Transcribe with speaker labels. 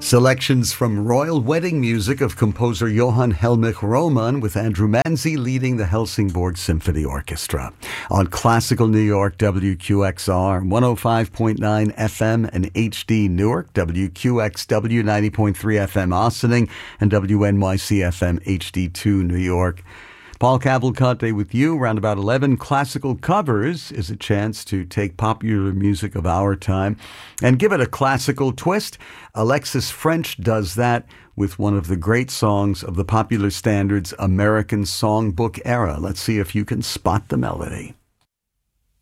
Speaker 1: Selections from Royal Wedding Music of composer Johann Helmich Roman with Andrew Manzi leading the Helsingborg Symphony Orchestra. On Classical New York, WQXR 105.9 FM and HD Newark, WQXW 90.3 FM Ossining, and WNYC FM HD2 New York. Paul Cavalcante with you. Around about 11, Classical Covers is a chance to take popular music of our time and give it a classical twist. Alexis French does that with one of the great songs of the popular standards American Songbook era. Let's see if you can spot the melody.